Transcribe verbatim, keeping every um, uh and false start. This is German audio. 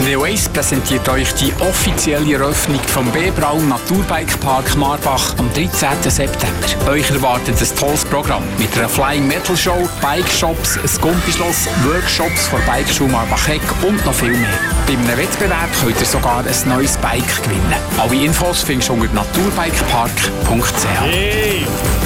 Neo Ace präsentiert euch die offizielle Eröffnung vom B-Braun Naturbike Park Marbach am dreizehnten September. Euch erwartet ein tolles Programm mit einer Flying Metal Show, Bike Shops, ein Gumpischloss, Workshops von Bikeschule Marbach-Heck und noch viel mehr. Bei einem Wettbewerb könnt ihr sogar ein neues Bike gewinnen. Alle Infos findest du unter naturbikepark punkt c h. Hey.